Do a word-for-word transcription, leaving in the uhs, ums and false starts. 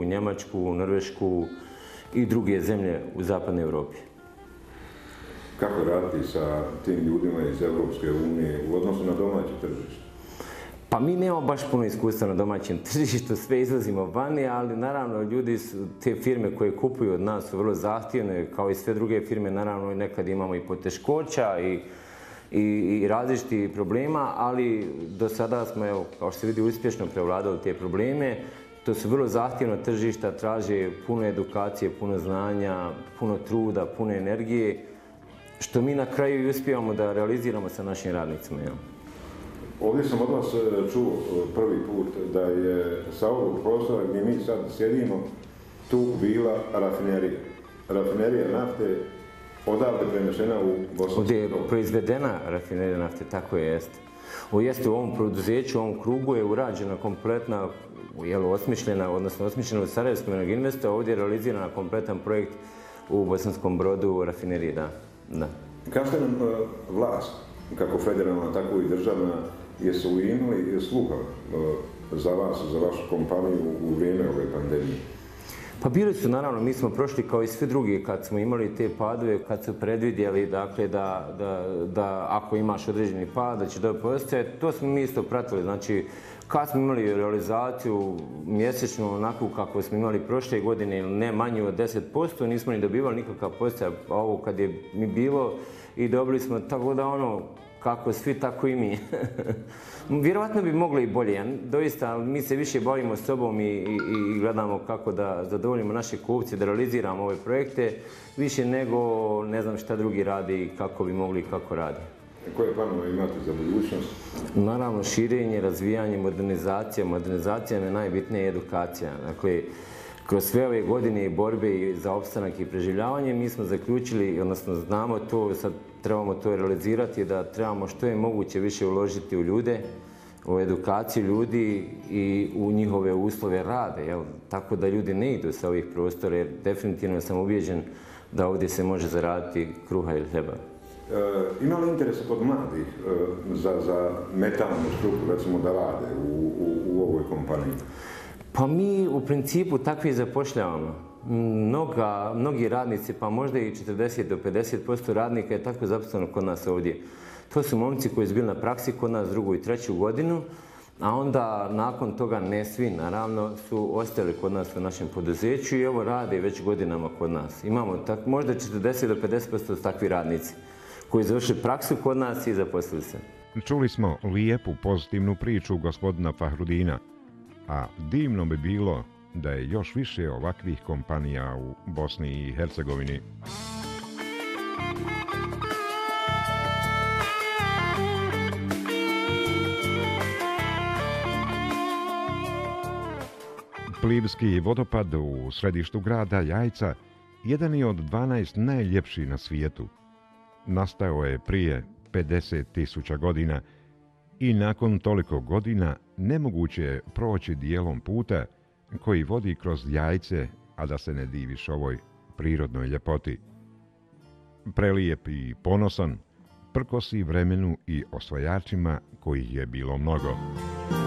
Austriju, Njemačku, Norvešku i druge zemlje u zapadnoj Europi. Kako raditi sa tim ljudima iz Evropske unije u odnosu na domaće tržište? Pa mi nemamo baš puno iskustva na domaćem tržištu, sve izlazimo vani, ali naravno ljudi su, te firme koje kupuju od nas su vrlo zahtjevne, kao i sve druge firme, naravno nekad imamo i poteškoća i, i, i različitih problema, ali do sada smo, evo, kao što se vidi, uspješno prevladali te probleme. To su vrlo zahtjevno tržišta, traže puno edukacije, puno znanja, puno truda, puno energije, što mi na kraju i uspijemo da realiziramo sa našim radnicima. Ja. Ovdje sam od vas čuo prvi put da je sa ovog prostora gdje mi sad sjedimo tu bila rafinerija. Rafinerija nafte odavde prenešena u Bosanski Ovdje je Brod. proizvedena rafinerija nafte, tako je jeste. U jeste u ovom produzeću, u ovom krugu je urađena kompletna, jel, osmišljena, odnosno osmišljena u Sarajevskom Energinvestu, a ovdje je realizirana kompletan projekt u Bosanskom Brodu rafinerije, da. da. Kažete nam vlast, kako federalna, tako i državna, jesu li imali sluha za vas, za vašu kompaniju u vrijeme ove pandemije? Pa bili su, naravno, mi smo prošli kao i svi drugi kad smo imali te padove, kad su predvidjeli, dakle, da, da, da ako imaš određeni pad, da će dobro postojati, to smo mi isto pratili. Znači, kad smo imali realizaciju mjesečno onako kako smo imali prošle godine, ili ne manju od deset posto, nismo ni dobivali nikakav postaj, a ovo kad je mi bilo i dobili smo, tako da ono, kako svi, tako i mi. Vjerovatno bi mogli i bolje. Doista, mi se više bavimo sobom i, i, i gledamo kako da zadovoljimo naše kupce, da realiziramo ove projekte, više nego ne znam šta drugi radi, kako bi mogli i kako radi. Koje planove imate za budućnost? Naravno, širenje, razvijanje, modernizacija. Modernizacija je najbitnija edukacija. Dakle, kroz sve ove godine i borbe za opstanak i preživljavanje mi smo zaključili, odnosno znamo to, sad trebamo to realizirati, da trebamo što je moguće više uložiti u ljude, u edukaciju ljudi i u njihove uslove rade, jel? Tako da ljudi ne idu sa ovih prostora, jer definitivno sam ubijeđen da ovdje se može zaraditi kruha ili hljeba. E, ima li interesa kod mladih e, za, za metalnu struku, recimo, da rade u, u, u ovoj kompaniji? Pa mi u principu takvi zapošljavamo. Mnoga, mnogi radnici, pa možda i četrdeset do pedeset posto radnika je tako zaposleno kod nas ovdje. To su momci koji su bili na praksi kod nas drugu i treću godinu, a onda nakon toga ne svi, naravno, su ostali kod nas u našem poduzeću i evo rade već godinama kod nas. Imamo tak, možda četrdeset do pedeset posto takvi radnici koji završili praksu kod nas i zaposlili se. Čuli smo lijepu pozitivnu priču gospodina Fahrudina, a divno bi bilo da je još više ovakvih kompanija u Bosni i Hercegovini. Plivski vodopad u središtu grada Jajca jedan je od dvanaest najljepših na svijetu. Nastao je prije pedeset tisuća godina i nakon toliko godina nemoguće je proći dijelom puta koji vodi kroz Jajce, a da se ne diviš ovoj prirodnoj ljepoti. Prelijep i ponosan, prkosi vremenu i osvajačima kojih je bilo mnogo.